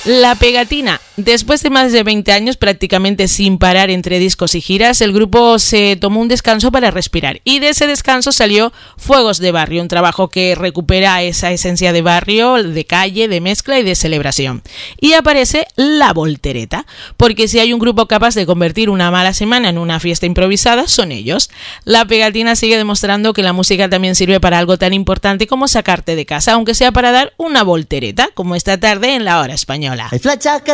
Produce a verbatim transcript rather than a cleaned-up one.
La Pegatina. Después de más de veinte años prácticamente sin parar entre discos y giras, el grupo se tomó un descanso para respirar y de ese descanso salió Fuegos de Barrio, un trabajo que recupera esa esencia de barrio, de calle, de mezcla y de celebración. Y aparece La Voltereta, porque si hay un grupo capaz de convertir una mala semana en una fiesta improvisada, son ellos. La Pegatina sigue demostrando que la música también sirve para algo tan importante como sacarte de casa, aunque sea para dar una voltereta, como esta tarde en La Hora Española. Hay flachas que